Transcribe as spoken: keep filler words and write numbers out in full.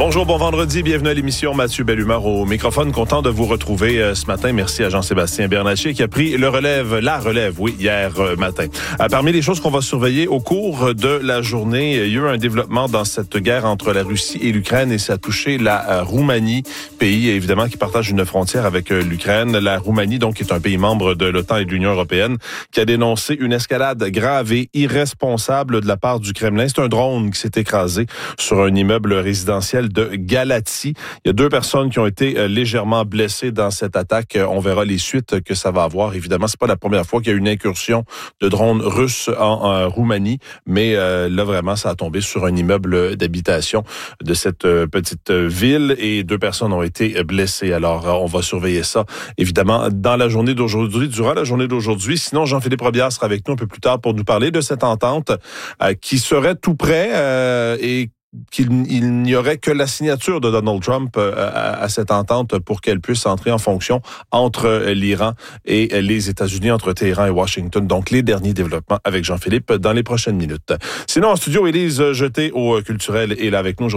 Bonjour, bon vendredi, bienvenue à l'émission. Mathieu Bellumeur au microphone, content de vous retrouver euh, ce matin. Merci à Jean-Sébastien Bernatchez qui a pris le relève, la relève, oui, hier euh, matin. Euh, parmi les choses qu'on va surveiller au cours de la journée, il y a eu un développement dans cette guerre entre la Russie et l'Ukraine et ça a touché la euh, Roumanie, pays évidemment qui partage une frontière avec euh, l'Ukraine. La Roumanie, donc, est un pays membre de l'OTAN et de l'Union européenne, qui a dénoncé une escalade grave et irresponsable de la part du Kremlin. C'est un drone qui s'est écrasé sur un immeuble résidentiel de Galatie. Il y a deux personnes qui ont été euh, légèrement blessées dans cette attaque. On verra les suites que ça va avoir. Évidemment, c'est pas la première fois qu'il y a une incursion de drones russes en, en Roumanie, mais euh, là, vraiment, ça a tombé sur un immeuble d'habitation de cette euh, petite ville et deux personnes ont été blessées. Alors, euh, on va surveiller ça, évidemment, dans la journée d'aujourd'hui, durant la journée d'aujourd'hui. Sinon, Jean-Philippe Robillard sera avec nous un peu plus tard pour nous parler de cette entente euh, qui serait tout près euh, et qu'il il n'y aurait que la signature de Donald Trump euh, à, à cette entente pour qu'elle puisse entrer en fonction entre euh, l'Iran et euh, les États-Unis, entre Téhéran et Washington. Donc, les derniers développements avec Jean-Philippe dans les prochaines minutes. Sinon, en studio, Élise Jeté au Culturel est là avec nous.